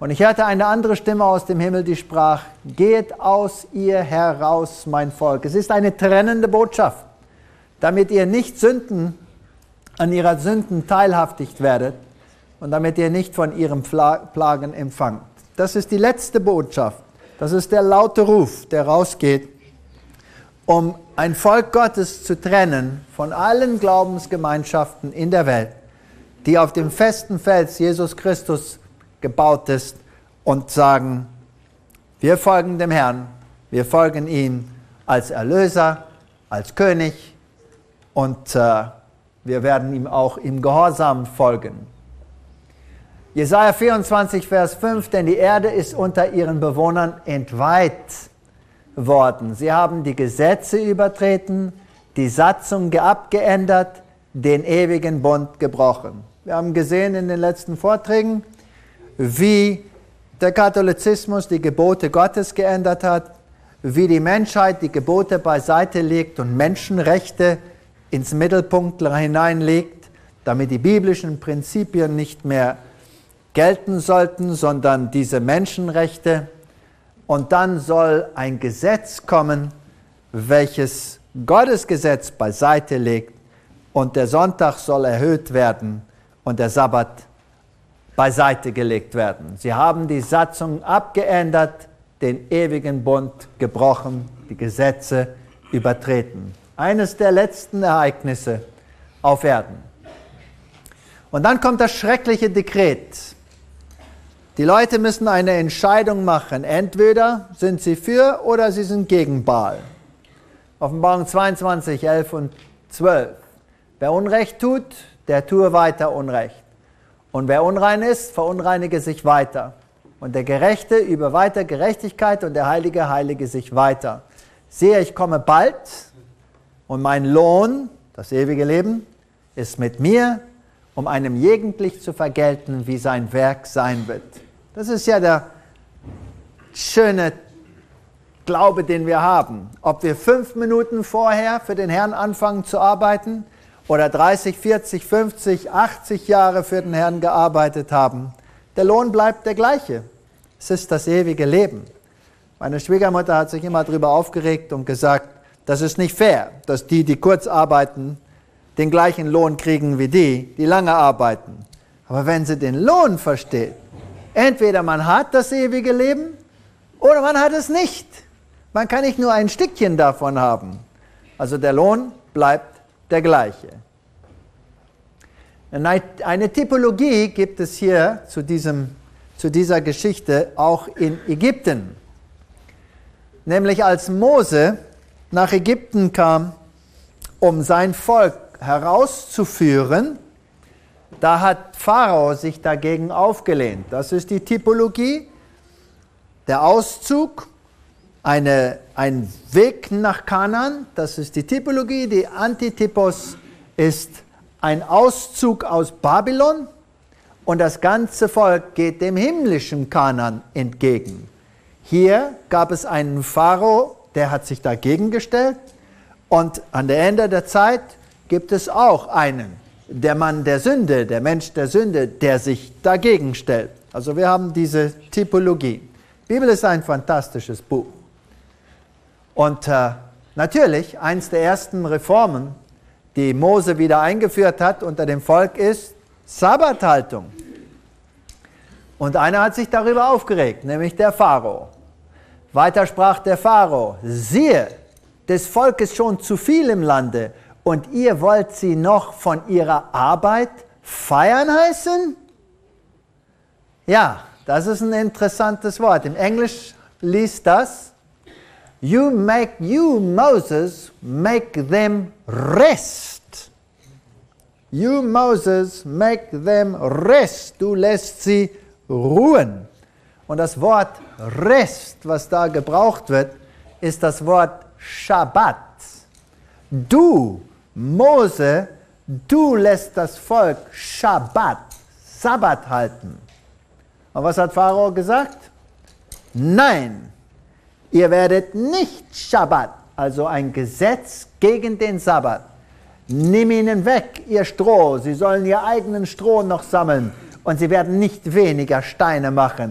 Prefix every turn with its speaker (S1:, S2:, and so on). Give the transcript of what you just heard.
S1: Und ich hörte eine andere Stimme aus dem Himmel, die sprach, geht aus ihr heraus, mein Volk. Es ist eine trennende Botschaft, damit ihr nicht an ihrer Sünden teilhaftig werdet und damit ihr nicht von ihren Plagen empfangt. Das ist die letzte Botschaft. Das ist der laute Ruf, der rausgeht, um ein Volk Gottes zu trennen von allen Glaubensgemeinschaften in der Welt, die auf dem festen Fels Jesus Christus gebaut ist und sagen, wir folgen dem Herrn, wir folgen ihm als Erlöser, als König und wir werden ihm auch im Gehorsam folgen. Jesaja 24, Vers 5, denn die Erde ist unter ihren Bewohnern entweiht worden. Sie haben die Gesetze übertreten, die Satzung abgeändert, den ewigen Bund gebrochen. Wir haben gesehen in den letzten Vorträgen, wie der Katholizismus die Gebote Gottes geändert hat, wie die Menschheit die Gebote beiseite legt und Menschenrechte ins Mittelpunkt hineinlegt, damit die biblischen Prinzipien nicht mehr gelten sollten, sondern diese Menschenrechte. Und dann soll ein Gesetz kommen, welches Gottes Gesetz beiseite legt und der Sonntag soll erhöht werden und der Sabbat beiseite gelegt werden. Sie haben die Satzung abgeändert, den ewigen Bund gebrochen, die Gesetze übertreten. Eines der letzten Ereignisse auf Erden. Und dann kommt das schreckliche Dekret. Die Leute müssen eine Entscheidung machen. Entweder sind sie für oder sie sind gegen Baal. Offenbarung 22, 11 und 12. Wer Unrecht tut, der tue weiter Unrecht. Und wer unrein ist, verunreinige sich weiter. Und der Gerechte übe weiter Gerechtigkeit und der Heilige heilige sich weiter. Siehe, ich komme bald und mein Lohn, das ewige Leben, ist mit mir, um einem jegentlich zu vergelten, wie sein Werk sein wird. Das ist ja der schöne Glaube, den wir haben. Ob wir 5 Minuten vorher für den Herrn anfangen zu arbeiten oder 30, 40, 50, 80 Jahre für den Herrn gearbeitet haben, der Lohn bleibt der gleiche. Es ist das ewige Leben. Meine Schwiegermutter hat sich immer darüber aufgeregt und gesagt, das ist nicht fair, dass die, die kurz arbeiten, den gleichen Lohn kriegen wie die, die lange arbeiten. Aber wenn sie den Lohn versteht, entweder man hat das ewige Leben oder man hat es nicht. Man kann nicht nur ein Stückchen davon haben. Also der Lohn bleibt der gleiche. Eine Typologie gibt es hier zu dieser Geschichte auch in Ägypten. Nämlich als Mose nach Ägypten kam, um sein Volk herauszuführen, da hat Pharao sich dagegen aufgelehnt. Das ist die Typologie, der Auszug, ein Weg nach Kanaan, das ist die Typologie. Die Antitypos ist ein Auszug aus Babylon und das ganze Volk geht dem himmlischen Kanaan entgegen. Hier gab es einen Pharao, der hat sich dagegen gestellt und an der Ende der Zeit gibt es auch einen, der Mann der Sünde, der Mensch der Sünde, der sich dagegen stellt. Also wir haben diese Typologie. Die Bibel ist ein fantastisches Buch. Und natürlich, eins der ersten Reformen, die Mose wieder eingeführt hat unter dem Volk, ist Sabbathaltung. Und einer hat sich darüber aufgeregt, nämlich der Pharao. Weiter sprach der Pharao, siehe, des Volkes schon zu viel im Lande, und ihr wollt sie noch von ihrer Arbeit feiern heißen? Ja, das ist ein interessantes Wort. Im Englisch liest das, you, Moses, make them rest. You, Moses, make them rest. Du lässt sie ruhen. Und das Wort Rest, was da gebraucht wird, ist das Wort Schabbat. Du, Mose, du lässt das Volk Sabbat halten. Und was hat Pharao gesagt? Nein, ihr werdet nicht Schabbat, also ein Gesetz gegen den Sabbat. Nimm ihnen weg ihr Stroh, sie sollen ihr eigenen Stroh noch sammeln und sie werden nicht weniger Steine machen.